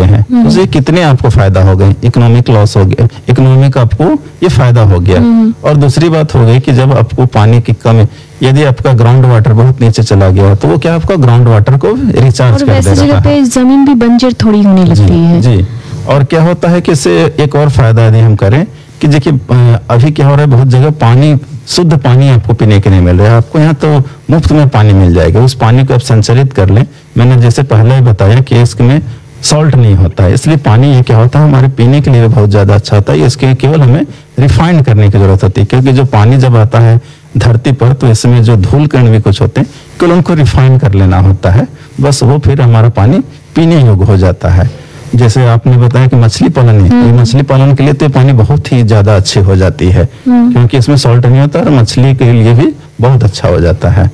हैं, उससे कितने आपको फायदा हो गए, इकोनॉमिक लॉस हो गया, इकोनॉमिक आपको ये फायदा हो गया। और दूसरी बात हो गई कि जब आपको पानी की कमी, यदि आपका ग्राउंड वाटर बहुत नीचे चला गया तो वो क्या आपका ग्राउंड वाटर को रिचार्ज कर दे रहा है। जमीन भी बंजर थोड़ी होने लगती है। जी। और क्या होता है कि इससे एक और फायदा यदि हम करें कि देखिए अभी क्या हो रहा है, बहुत जगह पानी, शुद्ध पानी आपको पीने के नहीं मिल रहा है। आपको यहाँ तो मुफ्त में पानी मिल जाएगा, उस पानी को आप संचरित कर लें। मैंने जैसे पहले बताया कि इसमें सॉल्ट नहीं होता है, इसलिए पानी ये क्या होता है हमारे पीने के लिए बहुत ज्यादा अच्छा होता है। इसके केवल हमें रिफाइंड करने की जरूरत होती है, क्योंकि जो पानी जब आता है धरती पर तो इसमें जो धूल कण भी कुछ होते हैं, केवल उनको रिफाइन कर लेना होता है, बस वो फिर हमारा पानी पीने योग्य हो जाता है। जैसे आपने बताया कि मछली पालन है, तो मछली पालन के लिए तो पानी बहुत ही ज्यादा अच्छी हो जाती है, क्योंकि इसमें सॉल्ट नहीं होता और मछली के लिए भी बहुत अच्छा हो जाता है।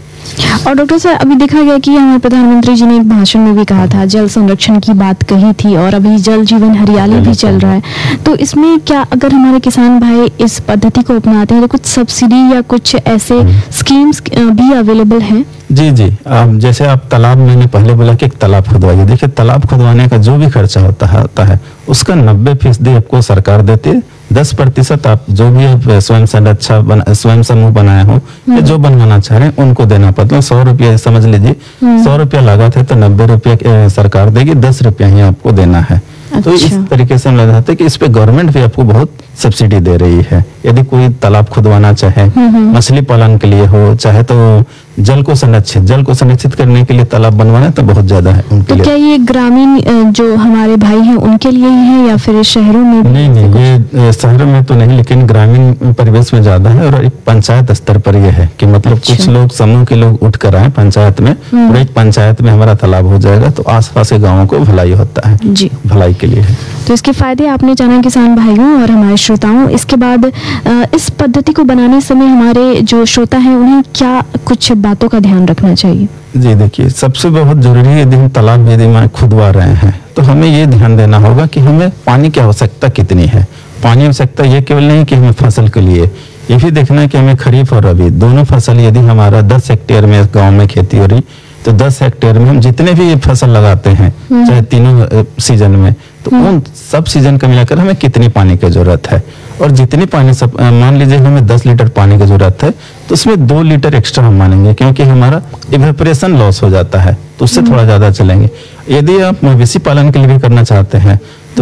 और डॉक्टर साहब, अभी देखा गया कि हमारे प्रधानमंत्री जी ने एक भाषण में भी कहा था, जल संरक्षण की बात कही थी, और अभी जल जीवन हरियाली भी चल रहा है। तो इसमें क्या अगर हमारे किसान भाई इस पद्धति को अपनाते हैं तो कुछ सब्सिडी या कुछ ऐसे स्कीम्स भी अवेलेबल हैं? जी जी। जैसे आप तालाब, मैंने पहले बोला कि एक तालाब खुदवाइए। देखिए तालाब खुदवाने का जो भी खर्चा होता है उसका 90% आपको सरकार देती है। 10% आप जो भी स्वयं समूह बनाए हो या जो बनवाना चाह रहे हैं उनको देना पड़ता है। 100 रुपया समझ लीजिए, 100 रुपया लागत है तो 90 रुपया सरकार देगी, 10 रुपया ही आपको देना है। तो इस तरीके से हम लगाते हैं कि इस पे गवर्नमेंट भी आपको बहुत सब्सिडी दे रही है। यदि कोई तालाब खुदवाना चाहे, मछली पालन के लिए हो, चाहे तो जल को संरक्षित करने के लिए तालाब बनवाना तो बहुत ज्यादा है उनके लिए। क्या ये ग्रामीण जो हमारे भाई हैं उनके लिए ही है या फिर शहरों में भी? नहीं, ये शहरों में तो नहीं, लेकिन ग्रामीण परिवेश में ज्यादा है। और एक पंचायत स्तर पर ये है कि मतलब कुछ लोग, समूह के लोग उठ कर आए पंचायत में, और एक पंचायत में हमारा तालाब हो जाएगा तो आसपास के गाँवों को भलाई होता है जी, भलाई के लिए है। तो इसके फायदे आपने जाना किसान भाइयों और हमारे श्रोताओं। इसके बाद इस पद्धति को बनाने समय हमारे जो श्रोता हैं उन्हें क्या कुछ बातों का ध्यान रखना चाहिए? जी देखिए, सबसे बहुत जरूरी है, यदि हम तालाब यदि खुदवा रहे हैं तो हमें ये ध्यान देना होगा कि हमें पानी की आवश्यकता कितनी है। पानी आवश्यकता ये केवल नहीं कि हमें फसल के लिए, ये भी देखना है कि हमें खरीफ और रबी दोनों फसल, यदि हमारा 10 हेक्टेयर में गाँव में खेती हो रही तो 10 हेक्टेयर में हम जितने भी फसल लगाते हैं चाहे तीनों सीजन में, तो उन सब सीजन का मिलाकर हमें कितनी पानी की जरूरत है। और जितनी पानी मान लीजिए हमें 10 लीटर पानी की जरूरत है तो उसमें 2 लीटर एक्स्ट्रा हम मानेंगे, क्योंकि हमारा इवेपोरेशन लॉस हो जाता है तो उससे थोड़ा ज्यादा चलेंगे। यदि आप मवेशी पालन के लिए भी करना चाहते हैं तो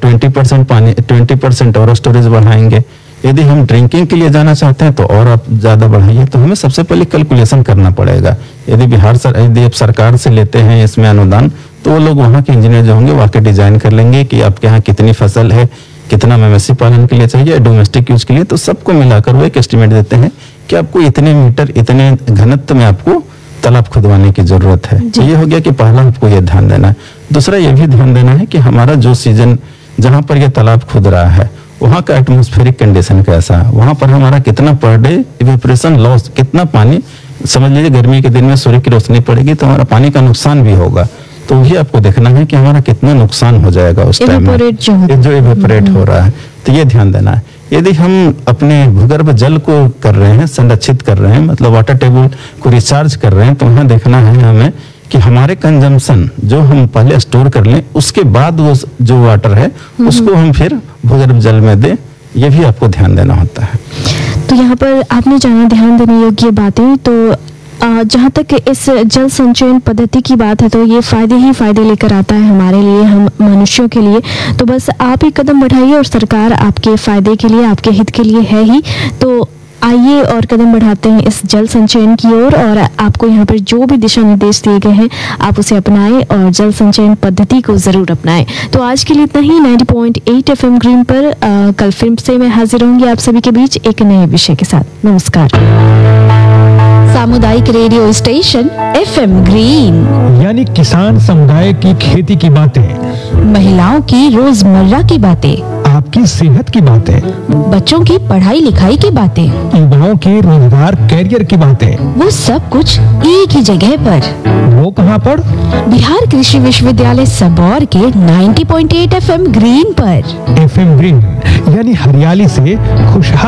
20% पानी, 20% और स्टोरेज बढ़ाएंगे। यदि हम ड्रिंकिंग के लिए जाना चाहते हैं तो और आप ज्यादा बढ़ाइए। तो हमें सबसे पहले कैलकुलेशन करना पड़ेगा। यदि यदि आप सरकार से लेते हैं इसमें अनुदान, तो वो लोग वहाँ के इंजीनियर जो होंगे वो आके डिजाइन कर लेंगे कि आपके यहाँ कितनी फसल है, कितना मवेशी पालन के लिए चाहिए, डोमेस्टिक यूज के लिए, तो सबको मिलाकर वो एक एस्टिमेट देते हैं कि आपको इतने मीटर, इतने घनत्व में आपको तालाब खुदवाने की जरूरत है। तो ये हो गया कि पहला आपको ये ध्यान देना है। दूसरा ये भी ध्यान देना है कि हमारा जो सीजन, जहाँ पर यह तालाब खुद रहा है वहाँ का एटमॉस्फेरिक कंडीशन कैसा है, वहाँ पर हमारा कितना पर डे इवेपोरेशन लॉस, कितना पानी, समझ लीजिए गर्मी के दिन में सूर्य की रोशनी पड़ेगी तो हमारा पानी का नुकसान भी होगा। तो ये आपको देखना है कि हमारा कितना नुकसान हो जाएगा उस टाइम में जो इवेपोरेट हो रहा है, तो ये ध्यान देना है। यदि हम अपने भूगर्भ जल को कर रहे हैं, संरक्षित कर रहे हैं, मतलब वाटर टेबल को रिचार्ज कर रहे हैं, तो वहाँ देखना है हमें कि हमारे कंजम्पशन जो हम पहले स्टोर कर लें, उसके बाद वो जो वाटर है उसको हम फिर भूगर्भ जल में दें, ये भी आपको ध्यान देना होता है। तो यहाँ पर आपने जाना ध्यान देने योग्य बातें। तो जहाँ तक इस जल संचयन पद्धति की बात है तो ये फायदे ही फायदे लेकर आता है हमारे लिए, हम मनुष्यों के लिए। तो बस आप ही कदम बढ़ाइए और सरकार आपके फायदे के लिए, आपके हित के लिए है ही। तो आइए और कदम बढ़ाते हैं इस जल संचयन की ओर। और आपको यहाँ पर जो भी दिशा निर्देश दिए गए हैं आप उसे अपनाएं और जल संचयन पद्धति को जरूर अपनाएं। तो आज के लिए इतना ही। 90.8 FM ग्रीन पर कल फिर से मैं हाजिर होंगी आप सभी के बीच एक नए विषय के साथ। नमस्कार। सामुदायिक रेडियो स्टेशन FM ग्रीन, यानी किसान समुदाय की खेती की बातें, महिलाओं की रोजमर्रा की बातें, आपकी सेहत की बातें, बच्चों की पढ़ाई लिखाई की बातें, युवाओं के रोजगार कैरियर की बातें, वो सब कुछ एक ही जगह पर। वो कहाँ पर? बिहार कृषि विश्वविद्यालय सबौर के 90.8 FM ग्रीन पर। FM ग्रीन यानी हरियाली से खुशहाल